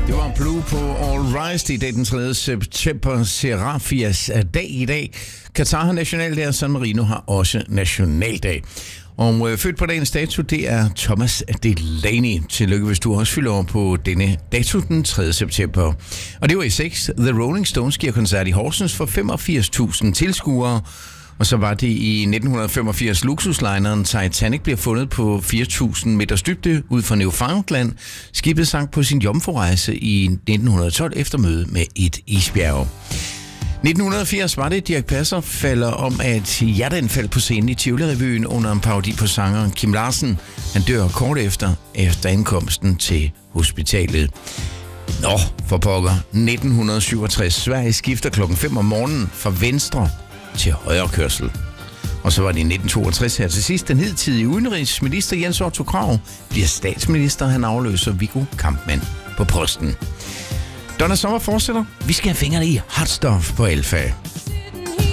Det var Blue på All Rise. Det er den 3. september, Serafias dag i dag. Katar har nationaldag, og San Marino har også nationaldag. Og født på dagens dato, det er Thomas Delaney. Tillykke, hvis du også fylder over på denne dato den 3. september. Og det var i 6. The Rolling Stones giver koncert i Horsens for 85.000 tilskuere. Og så var det i 1985 luksuslineren Titanic bliver fundet på 4.000 meters dybde ud fra Newfoundland. Skibet sank på sin jomfrurejse i 1912 efter møde med et isbjerg. 1980 var det, Dirch Passer falder om at hjerteanfald på scenen i Tivoli-revyen under en parodi på sangeren Kim Larsen. Han dør kort efter ankomsten til hospitalet. Nå, for pokker. 1967. Sverige skifter klokken 5 om morgenen fra venstre til højre kørsel. Og så var det i 1962 her til sidst. Den hidtidige udenrigsminister Jens Otto Krag bliver statsminister. Han afløser Viggo Kampmann på posten. Donna Sommer fortsætter. Vi skal have fingrene i hot stuff på Alfa.